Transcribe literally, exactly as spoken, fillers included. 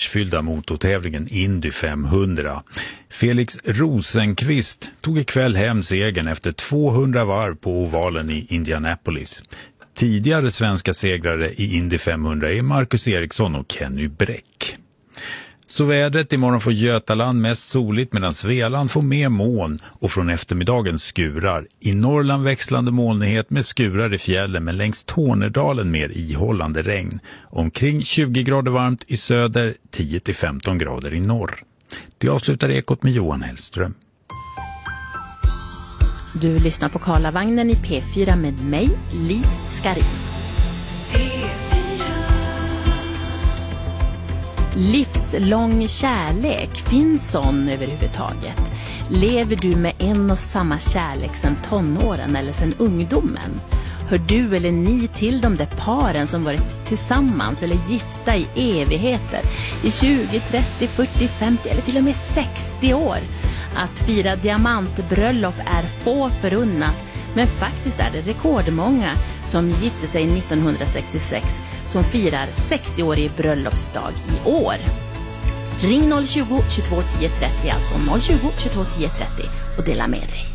prestigefyllda motortävlingen Indy femhundra. Felix Rosenqvist tog ikväll hem segern efter tvåhundra varv på ovalen i Indianapolis. Tidigare svenska segrare i Indy femhundra är Marcus Eriksson och Kenny Bräck. Så vädret imorgon får Götaland mest soligt medan Svealand får mer moln och från eftermiddagen skurar. I Norrland växlande molnighet med skurar i fjällen men längs Tornedalen mer ihållande regn. Omkring tjugo grader varmt i söder, tio till femton grader i norr. Det avslutar Ekot med Johan Hellström. Du lyssnar på Karlavagnen i P fyra med mig, Li Skarin. Livslång kärlek, finns sån överhuvudtaget? Lever du med en och samma kärlek sedan tonåren eller sedan ungdomen? Hör du eller ni till de där paren som varit tillsammans eller gifta i evigheter i tjugo, trettio, fyrtio, femtio eller till och med sextio år? Att fira diamantbröllop är få förunnat, men faktiskt är det rekordmånga som gifte sig nittonhundrasextiosex som firar sextioårig bröllopsdag i år. Ring noll tjugo, tjugotvå, tio trettio, alltså noll tjugo, tjugotvå, tio trettio och dela med dig.